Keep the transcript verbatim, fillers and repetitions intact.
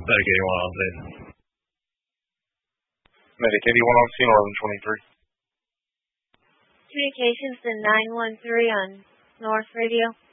Medic eighty-one on scene. Medic eighty-one on scene, eleven twenty-three. Communications to nine one three on North Radio.